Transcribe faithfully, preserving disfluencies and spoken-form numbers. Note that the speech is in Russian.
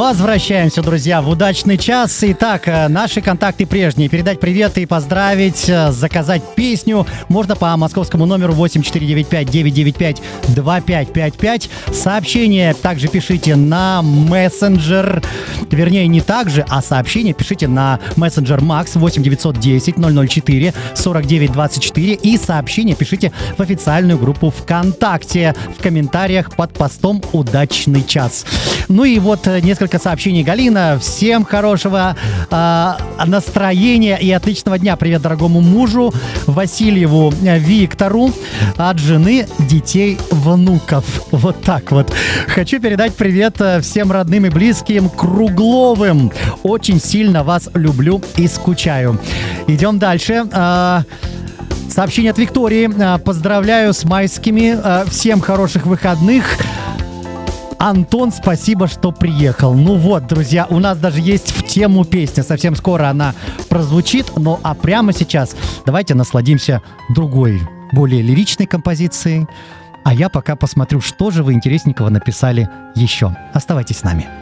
Возвращаемся, друзья, в удачный час. Итак, наши контакты прежние. Передать привет и поздравить, заказать песню можно по московскому номеру восемь четыре девять пять девять девять пять два пять пять пять. Сообщение также пишите на мессенджер. Вернее, не так же, а сообщение пишите на мессенджер Макс восемь девятьсот десять ноль ноль четыре сорок девять двадцать четыре. И сообщение пишите в официальную группу ВКонтакте в комментариях под постом «Удачный час». Ну и вот несколько сообщений. Галина, всем хорошего э, настроения и отличного дня. Привет дорогому мужу Васильеву Виктору от жены, детей, внуков. Вот так вот. Хочу передать привет всем родным и близким Кругловым. Очень сильно вас люблю и скучаю. Идем дальше. Э, Сообщение от Виктории. Поздравляю с майскими. Всем хороших выходных. Антон, спасибо, что приехал. Ну вот, друзья, у нас даже есть в тему песня. Совсем скоро она прозвучит. Ну а прямо сейчас давайте насладимся другой, более лиричной композицией. А я пока посмотрю, что же вы интересненького написали еще. Оставайтесь с нами.